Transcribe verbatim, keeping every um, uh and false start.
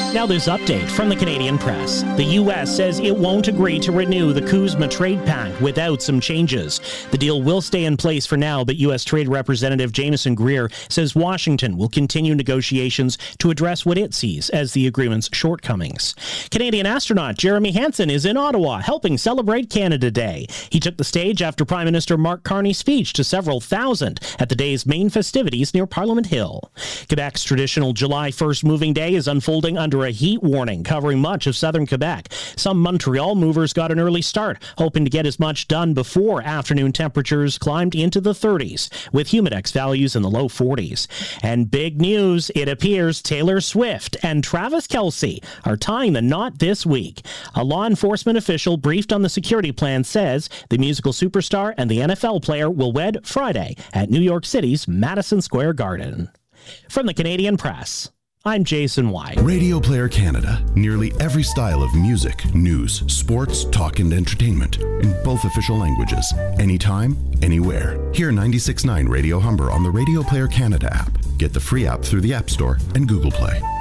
Now this update from the Canadian Press. The U S says it won't agree to renew the Kuzma trade pact without some changes. The deal will stay in place for now, but U S Trade Representative Jameson Greer says Washington will continue negotiations to address what it sees as the agreement's shortcomings. Canadian astronaut Jeremy Hansen is in Ottawa helping celebrate Canada Day. He took the stage after Prime Minister Mark Carney's speech to several thousand at the day's main festivities near Parliament Hill. Quebec's traditional July first moving day is unfolding under a heat warning covering much of southern Quebec. Some Montreal movers got an early start, hoping to get as much done before afternoon temperatures climbed into the thirties, with humidex values in the low forties. And big news, it appears Taylor Swift and Travis Kelce are tying the knot this week. A law enforcement official briefed on the security plan says the musical superstar and the N F L player will wed Friday at New York City's Madison Square Garden. From the Canadian Press, I'm Jason White. Radio Player Canada. Nearly every style of music, news, sports, talk, and entertainment in both official languages. Anytime, anywhere. Hear ninety-six point nine Radio Humber on the Radio Player Canada app. Get the free app through the App Store and Google Play.